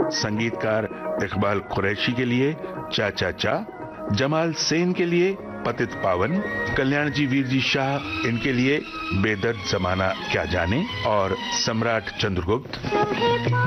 संगीतकार इकबाल कुरैशी के लिए चाचा चा, जमाल सेन के लिए पतित पावन, कल्याण जी वीर जी शाह इनके लिए बेदर्द जमाना क्या जाने और सम्राट चंद्रगुप्त।